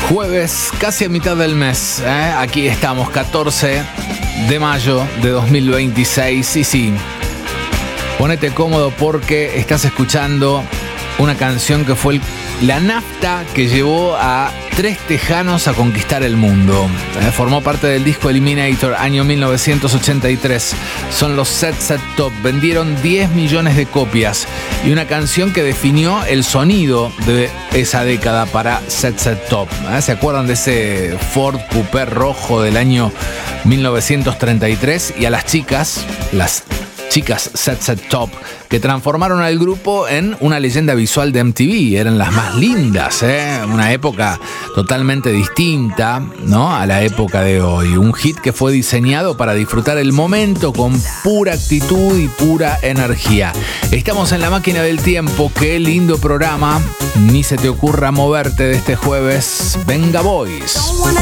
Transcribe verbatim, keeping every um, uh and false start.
Jueves, casi a mitad del mes, ¿eh? Aquí estamos, catorce de mayo de dos mil veintiséis. Y sí, ponete cómodo porque estás escuchando una canción que fue el, la nafta que llevó a tres tejanos a conquistar el mundo. ¿eh? Formó parte del disco Eliminator, año mil novecientos ochenta y tres. Son los Set Set Top. Vendieron diez millones de copias. Y una canción que definió el sonido de esa década para Set Set Top. ¿eh? ¿Se acuerdan de ese Ford Coupé rojo del año mil novecientos treinta y tres? Y a las chicas, las chicas Set Set Top, que transformaron al grupo en una leyenda visual de M T V. Eran las más lindas, ¿eh? Una época totalmente distinta, ¿no?, a la época de hoy. Un hit que fue diseñado para disfrutar el momento con pura actitud y pura energía. Estamos en la máquina del tiempo. Qué lindo programa. Ni se te ocurra moverte de este jueves. Venga Boys.